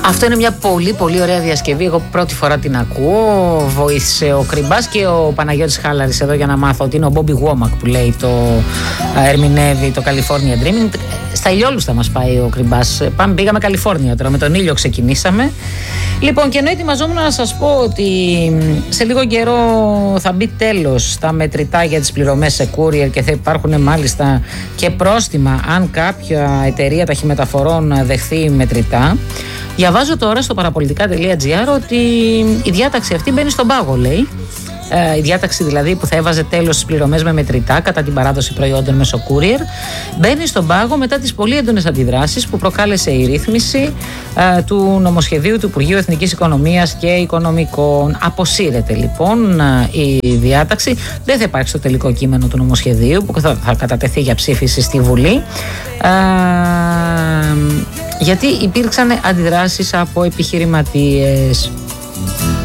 Αυτό είναι μια πολύ πολύ ωραία διασκευή. Εγώ πρώτη φορά την ακούω. Βοήθησε ο Κρυμπάς και ο Παναγιώτης Χάλαρης εδώ για να μάθω ότι είναι ο Μπόμπι Γουόμακ που λέει ερμηνεύει το California Dreaming. Στα ηλιόλουστα μας πάει ο Κρυμπάς. Πήγαμε Καλιφόρνια τώρα, με τον ήλιο ξεκινήσαμε. Λοιπόν, και ενώ ετοιμαζόμουν να σας πω ότι σε λίγο καιρό θα μπει τέλος στα μετρητά για τις πληρωμές σε courier και θα υπάρχουν μάλιστα και πρόστιμα αν κάποια εταιρεία ταχυμεταφορών δεχθεί μετρητά. Διαβάζω τώρα στο παραπολιτικά.gr ότι η διάταξη αυτή μπαίνει στον πάγο, λέει. Η διάταξη δηλαδή που θα έβαζε τέλος στις πληρωμές με μετρητά κατά την παράδοση προϊόντων μέσω courier μπαίνει στον πάγο μετά τις πολύ έντονες αντιδράσεις που προκάλεσε η ρύθμιση του νομοσχεδίου του Υπουργείου Εθνικής Οικονομίας και Οικονομικών. Αποσύρεται λοιπόν η διάταξη, δεν θα υπάρξει το τελικό κείμενο του νομοσχεδίου που θα κατατεθεί για ψήφιση στη Βουλή, γιατί υπήρξαν αντιδράσεις από επιχειρηματίες.